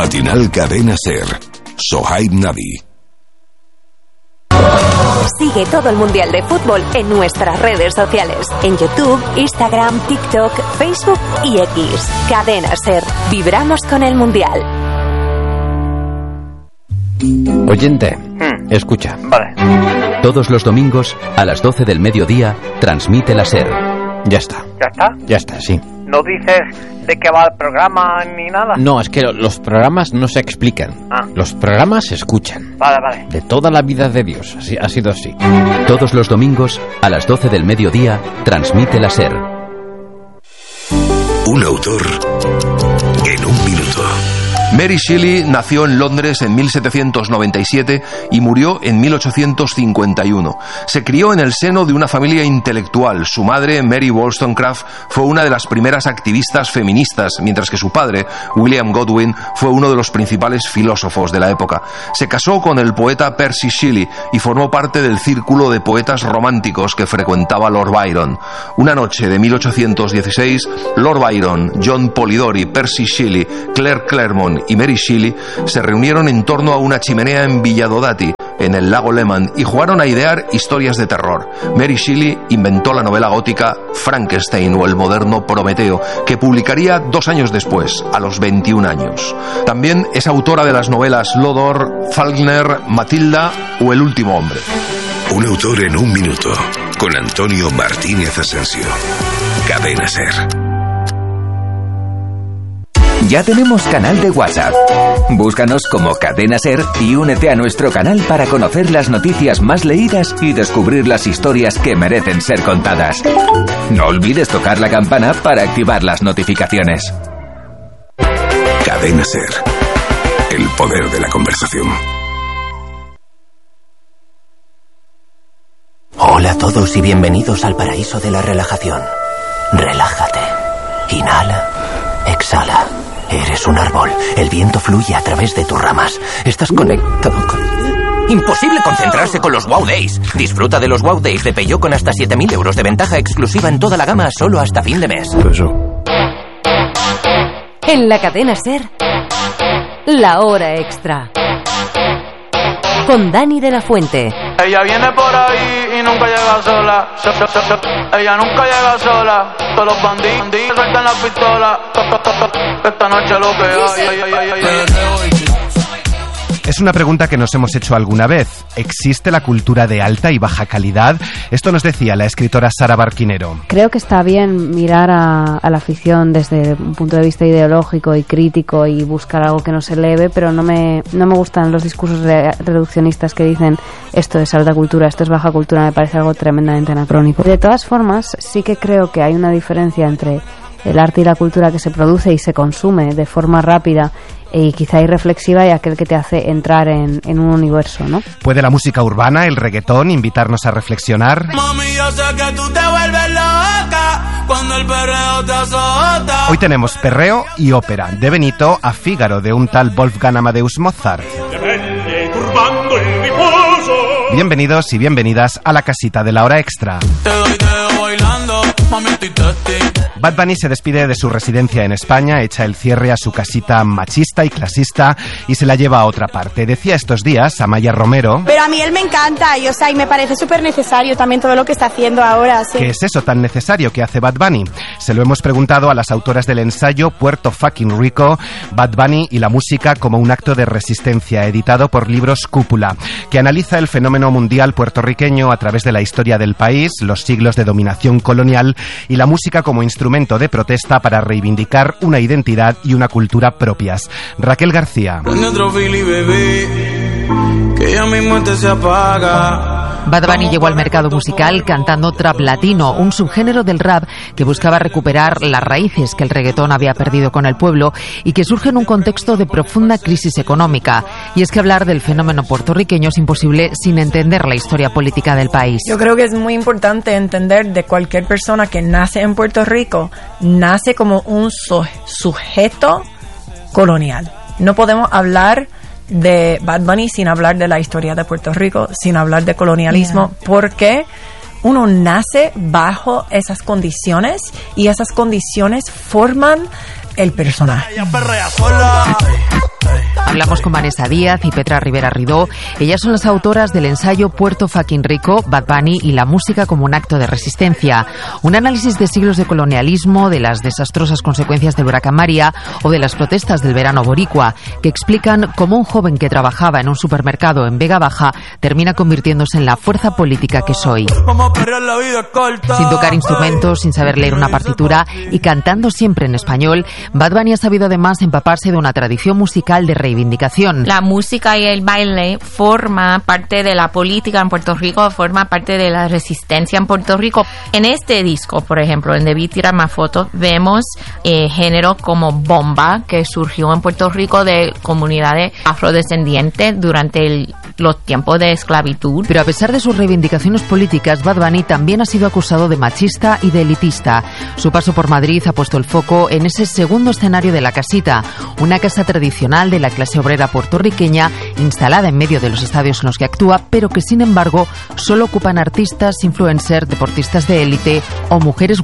Matinal Cadena Ser. Sohaib Nabi. Sigue todo el Mundial de Fútbol en nuestras redes sociales. En YouTube, Instagram, TikTok, Facebook y X. Cadena Ser. Vibramos con el Mundial. Oyente, escucha. Vale. Todos los domingos, a las 12 del mediodía, transmite la SER. Ya está. ¿Ya está? Ya está, sí. ¿No dices de qué va el programa ni nada? No, es que los programas no se explican. Los programas se escuchan. Vale. De toda la vida de Dios, así, ha sido así. Todos los domingos, a las 12 del mediodía, transmite la SER. Un autor en un minuto. Mary Shelley nació en Londres en 1797 y murió en 1851. Se crió en el seno de una familia intelectual. Su madre, Mary Wollstonecraft, fue una de las primeras activistas feministas, mientras que su padre, William Godwin, fue uno de los principales filósofos de la época. Se casó con el poeta Percy Shelley y formó parte del círculo de poetas románticos que frecuentaba Lord Byron. Una noche de 1816, Lord Byron, John Polidori, Percy Shelley, Claire Claremont y Mary Shelley se reunieron en torno a una chimenea en Villadodati, en el lago Leman, y jugaron a idear historias de terror. Mary Shelley inventó la novela gótica Frankenstein o el moderno Prometeo, que publicaría 2 años después, a los 21 años. También es autora de las novelas Lodor, Faulkner, Matilda o El último hombre. Un autor en un minuto, con Antonio Martínez Asensio. Cadena Ser. Ya tenemos canal de WhatsApp. Búscanos como Cadena Ser y únete a nuestro canal para conocer las noticias más leídas y descubrir las historias que merecen ser contadas. No olvides tocar la campana para activar las notificaciones. Cadena Ser. El poder de la conversación. Hola a todos y bienvenidos al paraíso de la relajación. Relájate. Inhala. Exhala. Eres un árbol. El viento fluye a través de tus ramas. Estás conectado con... Imposible concentrarse con los Wow Days. Disfruta de los Wow Days de Peugeot con hasta 7.000 euros de ventaja exclusiva en toda la gama solo hasta fin de mes. En la Cadena Ser, la hora extra. Con Dani de la Fuente. Ella viene por ahí y nunca llega sola. Ella nunca llega sola. Todos los bandidos sueltan la pistola. Esta noche lo que hay. Es una pregunta que nos hemos hecho alguna vez. ¿Existe la cultura de alta y baja calidad? Esto nos decía la escritora Sara Barquinero. Creo que está bien mirar a la ficción desde un punto de vista ideológico y crítico y buscar algo que nos eleve, pero no me gustan los discursos reduccionistas que dicen esto es alta cultura, esto es baja cultura. Me parece algo tremendamente anacrónico. De todas formas, sí que creo que hay una diferencia entre el arte y la cultura que se produce y se consume de forma rápida y quizá irreflexiva, y aquel que te hace entrar en un universo, ¿no? ¿Puede la música urbana, el reggaetón, invitarnos a reflexionar? Mami, yo sé que tú te vuelves loca cuando el perreo te azota. Hoy tenemos perreo y ópera, de Benito a Fígaro, de un tal Wolfgang Amadeus Mozart. Bienvenidos y bienvenidas a la casita de la hora extra. Bad Bunny se despide de su residencia en España, echa el cierre a su casita machista y clasista y se la lleva a otra parte. Decía estos días Amaya Romero... Pero a mí él me encanta y, y me parece súper necesario también todo lo que está haciendo ahora. Sí. ¿Qué es eso tan necesario que hace Bad Bunny? Se lo hemos preguntado a las autoras del ensayo Puerto Fucking Rico, Bad Bunny y la música como un acto de resistencia, editado por Libros Cúpula, que analiza el fenómeno mundial puertorriqueño a través de la historia del país, los siglos de dominación colonial y la música como instrumento de protesta para reivindicar una identidad y una cultura propias. Raquel García. Bad Bunny llegó al mercado musical cantando trap latino, un subgénero del rap que buscaba recuperar las raíces que el reggaetón había perdido con el pueblo y que surge en un contexto de profunda crisis económica. Y es que hablar del fenómeno puertorriqueño es imposible sin entender la historia política del país. Yo creo que es muy importante entender de cualquier persona que nace en Puerto Rico, nace como un sujeto colonial. No podemos hablar de Bad Bunny sin hablar de la historia de Puerto Rico, sin hablar de colonialismo, porque uno nace bajo esas condiciones y esas condiciones forman el personaje. Hablamos con Vanessa Díaz y Petra Rivera Ridó. Ellas son las autoras del ensayo Puerto Fucking Rico, Bad Bunny y la música como un acto de resistencia. Un análisis de siglos de colonialismo, de las desastrosas consecuencias del huracán María o de las protestas del verano boricua, que explican cómo un joven que trabajaba en un supermercado en Vega Baja termina convirtiéndose en la fuerza política que soy. Sin tocar instrumentos, sin saber leer una partitura y cantando siempre en español, Bad Bunny ha sabido además empaparse de una tradición musical de reivindicación. La música y el baile forma parte de la política en Puerto Rico, forma parte de la resistencia en Puerto Rico. En este disco, por ejemplo, en Debí Tirar Más Fotos, vemos géneros como bomba, que surgió en Puerto Rico de comunidades afrodescendientes durante los tiempos de esclavitud. Pero a pesar de sus reivindicaciones políticas, Bad Bunny también ha sido acusado de machista y de elitista. Su paso por Madrid ha puesto el foco en ese segundo escenario de La Casita, una casa tradicional de la clase obrera puertorriqueña instalada en medio de los estadios en los que actúa, pero que sin embargo solo ocupan artistas, influencers, deportistas de élite o mujeres